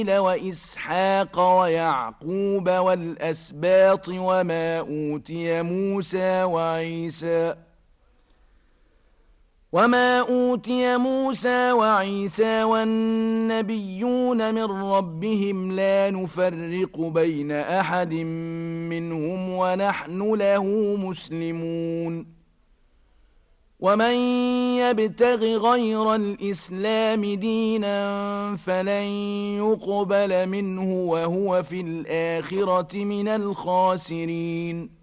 وإسحاق ويعقوب والأسباط وما أوتي موسى وعيسى والنبيون من ربهم لا نفرق بين أحد منهم ونحن له مسلمون ومن يبتغ غير الإسلام دينا فلن يقبل منه وهو في الآخرة من الخاسرين